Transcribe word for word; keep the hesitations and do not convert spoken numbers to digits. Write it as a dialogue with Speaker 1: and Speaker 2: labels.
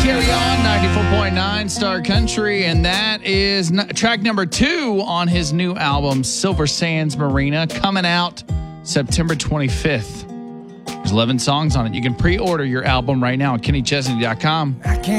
Speaker 1: Carry On, ninety-four point nine Star Country, and that is n- track number two on his new album, Silver Sands Marina, coming out September twenty-fifth. There's eleven songs on it. You can pre-order your album right now at Kenny Chesney dot com.